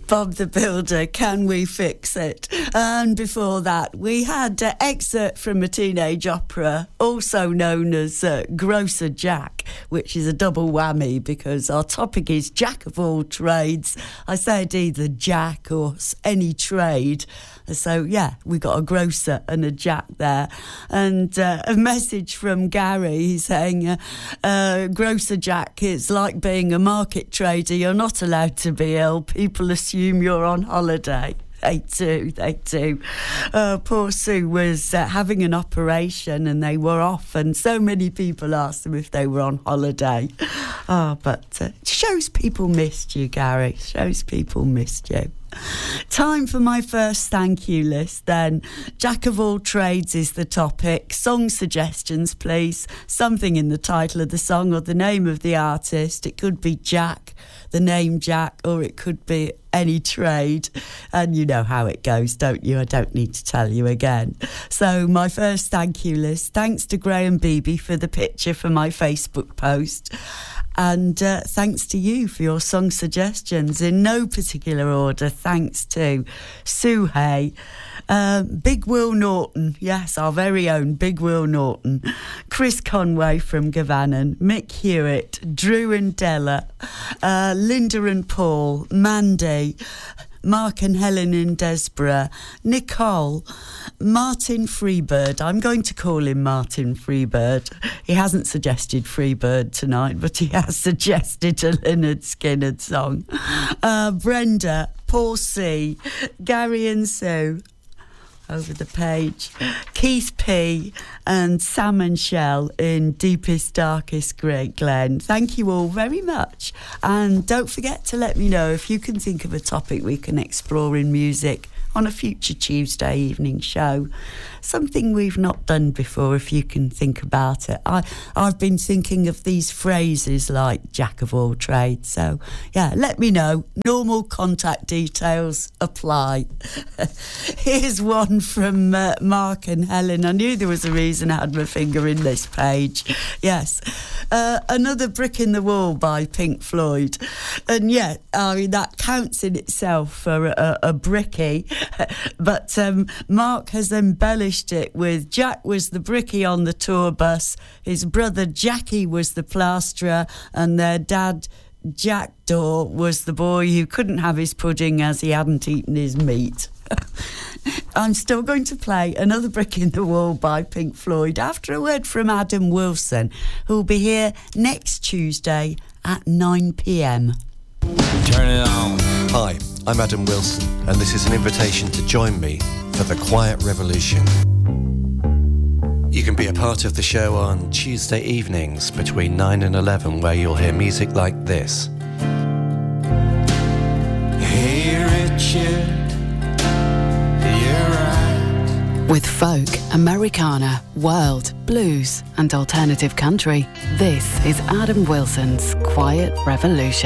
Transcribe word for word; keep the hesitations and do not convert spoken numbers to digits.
Bob the Builder, Can We Fix It? And before that, we had an uh, excerpt from a teenage opera, also known as uh, Grocer Jack, which is a double whammy because our topic is Jack of all trades. I said either Jack or any trade. So, yeah, we got a grocer and a Jack there. And uh, a message from Gary, he's saying, uh, uh, Grocer Jack, it's like being a market trader. You're not allowed to be ill. People assume you're on holiday. They do, they do. Uh, poor Sue was uh, having an operation and they were off, and so many people asked them if they were on holiday. Oh, but uh, it shows people missed you, Gary. Shows people missed you. Time for my first thank you list then. Jack of all trades is the topic. Song suggestions, please. Something in the title of the song or the name of the artist. It could be Jack, the name Jack, or it could be any trade. And you know how it goes, don't you? I don't need to tell you again. So my first thank you list. Thanks to Graham Beebe for the picture for my Facebook post. And uh, thanks to you for your song suggestions in no particular order. Thanks to Sue Hay, um, Big Will Norton, yes, our very own Big Will Norton, Chris Conway from Gavanan, Mick Hewitt, Drew and Della, uh, Linda and Paul, Mandy, Mark and Helen in Desborough, Nicole, Martin Freebird. I'm going to call him Martin Freebird. He hasn't suggested Freebird tonight, but he has suggested a Lynyrd Skynyrd song. Uh, Brenda, Paul C, Gary and Sue, over the page, Keith P and Sam and Shell in Deepest Darkest Great Glen. Thank you all very much, and don't forget to let me know if you can think of a topic we can explore in music on a future Tuesday evening show. Something we've not done before, if you can think about it. I, I've been thinking of these phrases like Jack of all trades. So, yeah, let me know. Normal contact details apply. Here's one from uh, Mark and Helen. I knew there was a reason I had my finger in this page. Yes. Uh, Another Brick in the Wall by Pink Floyd. And, yeah, I mean, that counts in itself for a, a brickie. But um, Mark has embellished it with Jack was the brickie on the tour bus, his brother Jackie was the plasterer, and their dad Jack Daw was the boy who couldn't have his pudding as he hadn't eaten his meat. I'm still going to play Another Brick in the Wall by Pink Floyd after a word from Adam Wilson, who will be here next Tuesday at nine p.m. Turn it on. Hi, I'm Adam Wilson, and this is an invitation to join me for the Quiet Revolution. You can be a part of the show on Tuesday evenings between nine and eleven, where you'll hear music like this. Hey Richard, you're right. With folk, Americana, world, blues and alternative country, this is Adam Wilson's Quiet Revolution.